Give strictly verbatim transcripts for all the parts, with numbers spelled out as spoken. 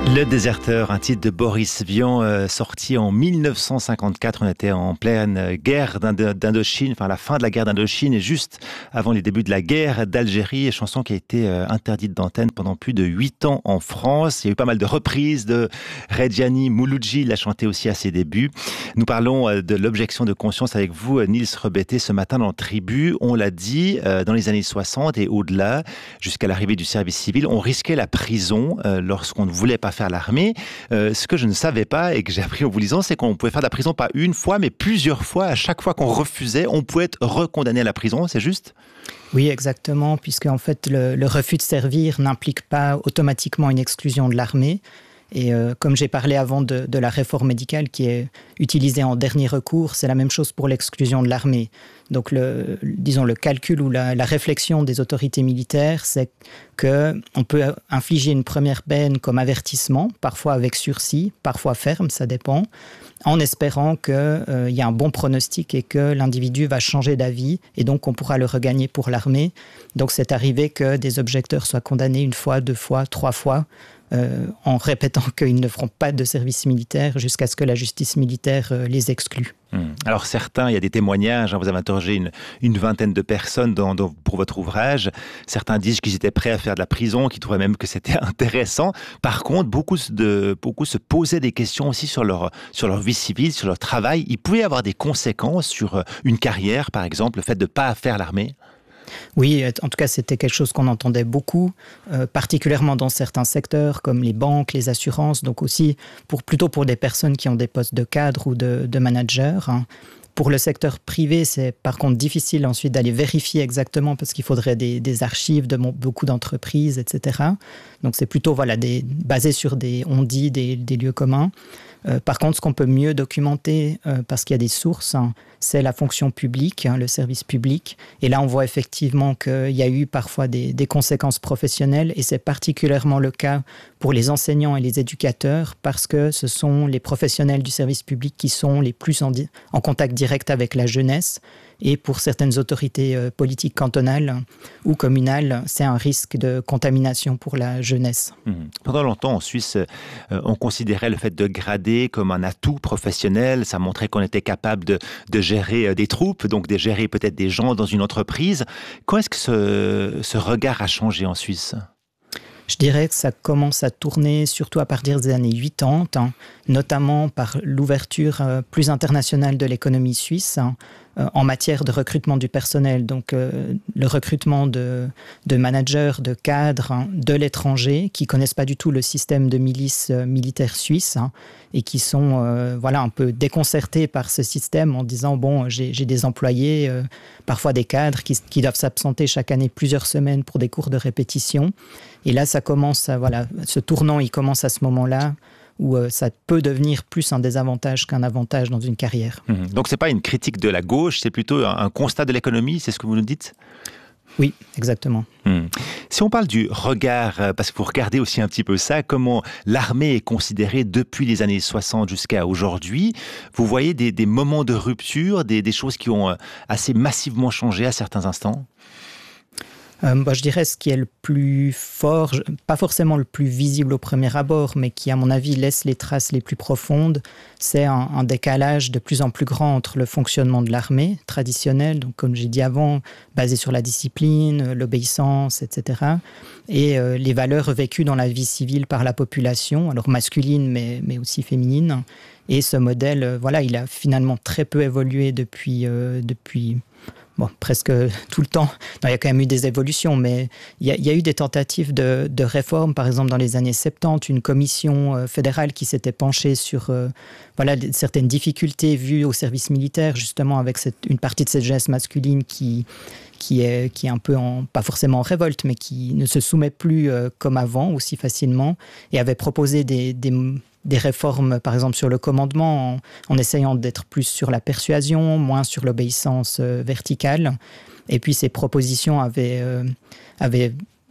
Le Déserteur, un titre de Boris Vian, euh, sorti en mille neuf cent cinquante-quatre. On était en pleine guerre d'Indochine, enfin la fin de la guerre d'Indochine et juste avant les débuts de la guerre d'Algérie. Chanson qui a été euh, interdite d'antenne pendant plus de huit ans en France. Il y a eu pas mal de reprises de Reggiani Mouloudji, l'a chanté aussi à ses débuts. Nous parlons euh, de l'objection de conscience avec vous, Nils Rebetté, ce matin dans Tribu. On l'a dit, euh, dans les années soixante et au-delà, jusqu'à l'arrivée du service civil, on risquait la prison euh, lorsqu'on ne voulait pas faire l'armée. Euh, ce que je ne savais pas et que j'ai appris en vous lisant, c'est qu'on pouvait faire de la prison pas une fois, mais plusieurs fois. À chaque fois qu'on refusait, on pouvait être recondamné à la prison, c'est juste ? Oui, exactement, puisque en fait, le, le refus de servir n'implique pas automatiquement une exclusion de l'armée. Et euh, comme j'ai parlé avant de, de la réforme médicale qui est utilisée en dernier recours, c'est la même chose pour l'exclusion de l'armée. Donc, le, disons, le calcul ou la, la réflexion des autorités militaires, c'est qu'on peut infliger une première peine comme avertissement, parfois avec sursis, parfois ferme, ça dépend, en espérant qu'il euh, y a un bon pronostic et que l'individu va changer d'avis et donc on pourra le regagner pour l'armée. Donc, c'est arrivé que des objecteurs soient condamnés une fois, deux fois, trois fois, Euh, en répétant qu'ils ne feront pas de service militaire jusqu'à ce que la justice militaire euh, les exclue. Hum. Alors certains, il y a des témoignages, hein, vous avez interrogé une, une vingtaine de personnes dans, dans, pour votre ouvrage. Certains disent qu'ils étaient prêts à faire de la prison, qu'ils trouvaient même que c'était intéressant. Par contre, beaucoup, de, beaucoup se posaient des questions aussi sur leur, sur leur vie civile, sur leur travail. Il pouvait y avoir des conséquences sur une carrière, par exemple, le fait de ne pas faire l'armée. Oui, en tout cas, c'était quelque chose qu'on entendait beaucoup, euh, particulièrement dans certains secteurs comme les banques, les assurances, donc aussi pour, plutôt pour des personnes qui ont des postes de cadre ou de, de manager. Hein. Pour le secteur privé, c'est par contre difficile ensuite d'aller vérifier exactement parce qu'il faudrait des, des archives de beaucoup d'entreprises, et cetera. Donc c'est plutôt voilà, des, basé sur des on-dit, des, des lieux communs. Euh, par contre, ce qu'on peut mieux documenter, euh, parce qu'il y a des sources, hein, c'est la fonction publique, hein, le service public. Et là, on voit effectivement qu'il y a eu parfois des, des conséquences professionnelles et c'est particulièrement le cas pour les enseignants et les éducateurs parce que ce sont les professionnels du service public qui sont les plus en, di- en contact direct avec la jeunesse. Et pour certaines autorités euh, politiques cantonales ou communales, c'est un risque de contamination pour la jeunesse. Mmh. Pendant longtemps, en Suisse, euh, on considérait le fait de grader comme un atout professionnel. Ça montrait qu'on était capable de, de gérer euh, des troupes, donc de gérer peut-être des gens dans une entreprise. Quand est-ce que ce, ce regard a changé en Suisse ? Je dirais que ça commence à tourner surtout à partir des années quatre-vingt-dix, hein, notamment par l'ouverture euh, plus internationale de l'économie suisse hein, euh, en matière de recrutement du personnel. Donc euh, le recrutement de, de managers, de cadres hein, de l'étranger qui ne connaissent pas du tout le système de milice euh, militaire suisse hein, et qui sont euh, voilà, un peu déconcertés par ce système en disant « bon, j'ai, j'ai des employés, euh, parfois des cadres qui, qui doivent s'absenter chaque année plusieurs semaines pour des cours de répétition ». Et là, ça commence à, voilà, ce tournant, il commence à ce moment-là où euh, ça peut devenir plus un désavantage qu'un avantage dans une carrière. Mmh. Donc, ce n'est pas une critique de la gauche, c'est plutôt un, un constat de l'économie, c'est ce que vous nous dites ? Oui, exactement. Mmh. Si on parle du regard, parce que vous regardez aussi un petit peu ça, comment l'armée est considérée depuis les années soixante jusqu'à aujourd'hui, vous voyez des, des moments de rupture, des, des choses qui ont assez massivement changé à certains instants ? Euh, bah, je dirais ce qui est le plus fort, pas forcément le plus visible au premier abord, mais qui, à mon avis, laisse les traces les plus profondes, c'est un, un décalage de plus en plus grand entre le fonctionnement de l'armée traditionnelle, donc comme j'ai dit avant, basé sur la discipline, l'obéissance, et cetera, et euh, les valeurs vécues dans la vie civile par la population, alors masculine, mais, mais aussi féminine. Et ce modèle, euh, voilà, il a finalement très peu évolué depuis... Euh, depuis Bon, presque tout le temps. Non, il y a quand même eu des évolutions, mais il y a, il y a eu des tentatives de, de réforme. Par exemple, dans les années soixante-dix, une commission euh, fédérale qui s'était penchée sur euh, voilà, certaines difficultés vues au service militaire, justement avec cette, une partie de cette jeunesse masculine qui, qui, est, qui est un peu, en, pas forcément en révolte, mais qui ne se soumet plus euh, comme avant, aussi facilement, et avait proposé des... des des réformes, par exemple, sur le commandement, en, en essayant d'être plus sur la persuasion, moins sur l'obéissance euh, verticale. Et puis, ces propositions avaient, euh, avaient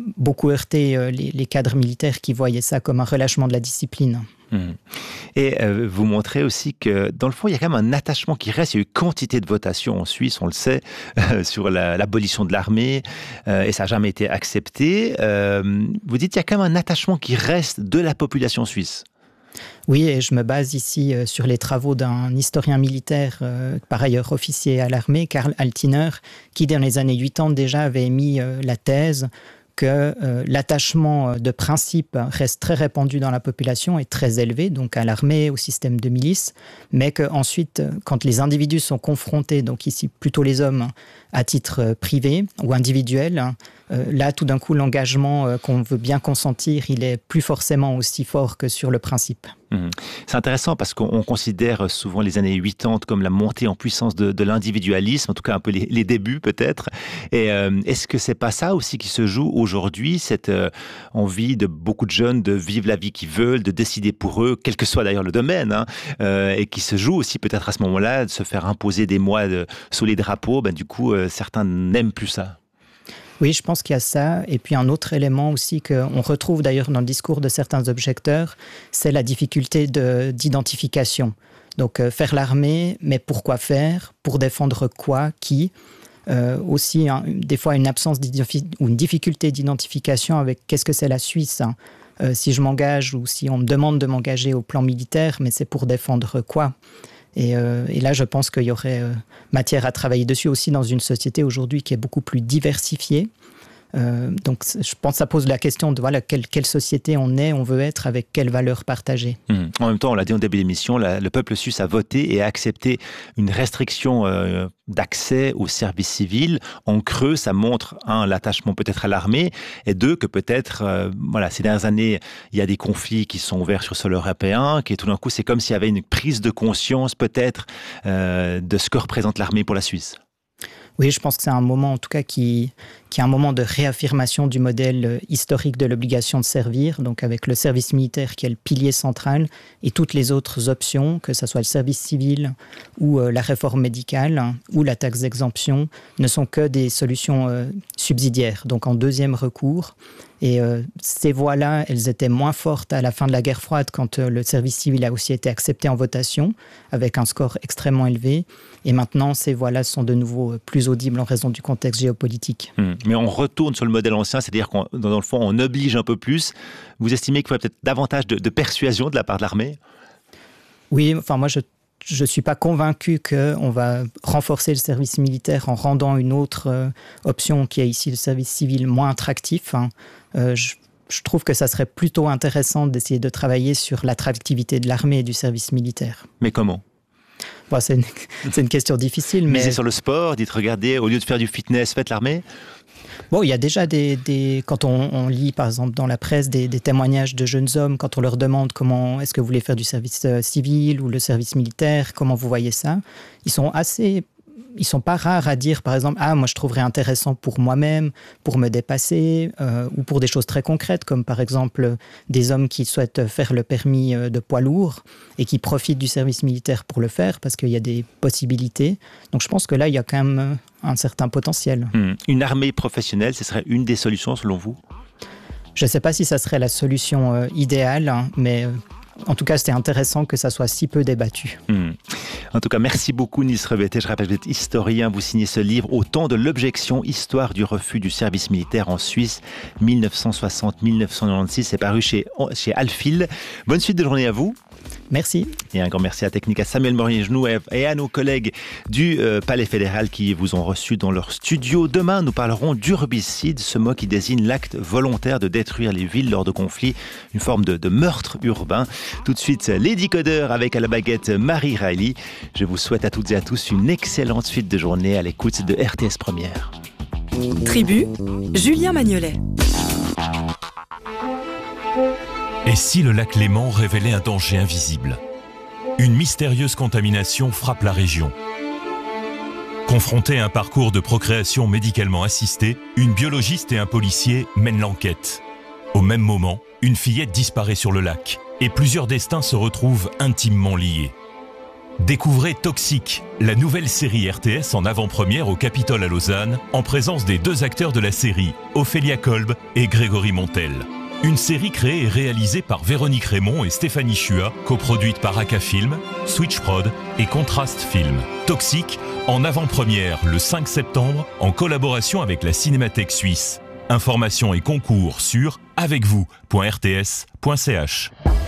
beaucoup heurté euh, les, les cadres militaires qui voyaient ça comme un relâchement de la discipline. Mmh. Et euh, vous montrez aussi que, dans le fond, il y a quand même un attachement qui reste. Il y a eu quantité de votations en Suisse, on le sait, euh, sur la, l'abolition de l'armée, euh, et ça n'a jamais été accepté. Euh, vous dites qu'il y a quand même un attachement qui reste de la population suisse. Oui, et je me base ici euh, sur les travaux d'un historien militaire, euh, par ailleurs officier à l'armée, Karl Altiner, qui dans les années quatre-vingt déjà avait émis euh, la thèse que euh, l'attachement de principe reste très répandu dans la population et très élevé, donc à l'armée, au système de milice, mais qu'ensuite, quand les individus sont confrontés, donc ici plutôt les hommes, à titre privé ou individuel, euh, là tout d'un coup l'engagement euh, qu'on veut bien consentir, il est plus forcément aussi fort que sur le principe. Mmh. C'est intéressant parce qu'on considère souvent les années quatre-vingt comme la montée en puissance de, de l'individualisme, en tout cas un peu les, les débuts peut-être. Et euh, est-ce que c'est pas ça aussi qui se joue aujourd'hui, cette euh, envie de beaucoup de jeunes de vivre la vie qu'ils veulent, de décider pour eux, quel que soit d'ailleurs le domaine, hein, euh, et qui se joue aussi peut-être à ce moment-là de se faire imposer des mois de, sous les drapeaux. Ben, du coup, euh, certains n'aiment plus ça. Oui, je pense qu'il y a ça. Et puis un autre élément aussi qu'on retrouve d'ailleurs dans le discours de certains objecteurs, c'est la difficulté de, d'identification. Donc euh, faire l'armée, mais pourquoi faire? Pour défendre quoi? Qui? euh, Aussi, hein, des fois, une absence ou une difficulté d'identification avec qu'est-ce que c'est la Suisse, hein. euh, Si je m'engage ou si on me demande de m'engager au plan militaire, mais c'est pour défendre quoi? Et, euh, et là, je pense qu'il y aurait euh, matière à travailler dessus aussi dans une société aujourd'hui qui est beaucoup plus diversifiée. Euh, donc, je pense que ça pose la question de voilà, quelle, quelle société on est, on veut être, avec quelles valeurs partagées. Mmh. En même temps, on l'a dit en début d'émission, la, le peuple suisse a voté et a accepté une restriction euh, d'accès au service civil. En creux, ça montre, un, l'attachement peut-être à l'armée, et deux, que peut-être, euh, voilà, ces dernières années, il y a des conflits qui sont ouverts sur le sol européen, qui tout d'un coup, c'est comme s'il y avait une prise de conscience peut-être euh, de ce que représente l'armée pour la Suisse. Oui, je pense que c'est un moment, en tout cas, qui, qui est un moment de réaffirmation du modèle historique de l'obligation de servir, donc avec le service militaire qui est le pilier central et toutes les autres options, que ce soit le service civil ou euh, la réforme médicale ou la taxe d'exemption, ne sont que des solutions euh, subsidiaires, donc en deuxième recours. Et euh, ces voies-là, elles étaient moins fortes à la fin de la guerre froide quand euh, le service civil a aussi été accepté en votation avec un score extrêmement élevé. Et maintenant, ces voies-là sont de nouveau plus audibles en raison du contexte géopolitique. Mmh. Mais on retourne sur le modèle ancien, c'est-à-dire qu'on, dans le fond, on oblige un peu plus. Vous estimez qu'il faudrait peut-être davantage de, de persuasion de la part de l'armée? Oui, enfin moi je Je ne suis pas convaincu qu'on va renforcer le service militaire en rendant une autre euh, option qui est ici le service civil moins attractif. Hein. Euh, je, je trouve que ça serait plutôt intéressant d'essayer de travailler sur l'attractivité de l'armée et du service militaire. Mais comment? Bon, c'est, une, c'est une question difficile. Mais... Misez sur le sport, dites regardez, au lieu de faire du fitness, faites l'armée? Bon, il y a déjà des... des quand on, on lit, par exemple, dans la presse, des, des témoignages de jeunes hommes, quand on leur demande comment est-ce que vous voulez faire du service euh, civil ou le service militaire, comment vous voyez ça, ils sont assez... Ils sont pas rares à dire, par exemple, « Ah, moi, je trouverais intéressant pour moi-même, pour me dépasser, euh, ou pour des choses très concrètes, comme par exemple des hommes qui souhaitent faire le permis de poids lourd et qui profitent du service militaire pour le faire, parce qu'il y a des possibilités. » Donc, je pense que là, il y a quand même un certain potentiel. Mmh. Une armée professionnelle, ce serait une des solutions, selon vous? Je ne sais pas si ça serait la solution euh, idéale, hein, mais... Euh, En tout cas, c'était intéressant que ça soit si peu débattu. Mmh. En tout cas, merci beaucoup Nils Revetté. Je rappelle que vous êtes historien, vous signez ce livre « Au temps de l'objection, histoire du refus du service militaire en Suisse, dix-neuf cent soixante à dix-neuf cent quatre-vingt-seize ». C'est paru chez, chez Alphil. Bonne suite de journée à vous. Merci. Et un grand merci à la technique, à Samuel Morier-Genoux et à nos collègues du euh, Palais fédéral qui vous ont reçu dans leur studio. Demain, nous parlerons d'urbicide, ce mot qui désigne l'acte volontaire de détruire les villes lors de conflits, une forme de, de meurtre urbain. Tout de suite, les décodeurs avec à la baguette Marie Riley. Je vous souhaite à toutes et à tous une excellente suite de journée à l'écoute de R T S Première. Tribu, Julien Magnolet. Et si le lac Léman révélait un danger invisible? Une mystérieuse contamination frappe la région. Confrontés à un parcours de procréation médicalement assistée, une biologiste et un policier mènent l'enquête. Au même moment, une fillette disparaît sur le lac et plusieurs destins se retrouvent intimement liés. Découvrez Toxique, la nouvelle série R T S en avant-première au Capitole à Lausanne, en présence des deux acteurs de la série, Ophélia Kolb et Grégory Montel. Une série créée et réalisée par Véronique Raymond et Stéphanie Chua, coproduite par Aka Film, Switch Prod et Contrast Film. Toxique, en avant-première le cinq septembre, en collaboration avec la Cinémathèque suisse. Informations et concours sur avec vous point r t s point c h.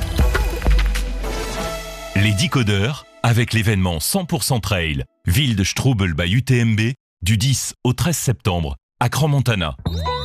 Les Décodeurs, avec l'événement cent pour cent Trail, Ville de Strubel by U T M B, du dix au treize septembre, à Crans-Montana.